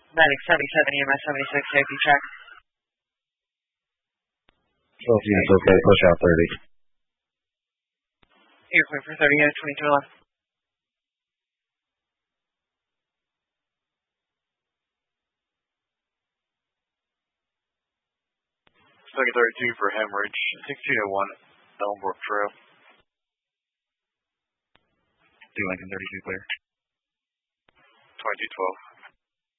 Medic 77, EMS 76, safety check. Both units okay, push out 30. You're clear for 30, unit 22 left. Second 32 for hemorrhage, 1601 Elmbrook Trail. 2 Lincoln 32 clear. 2212.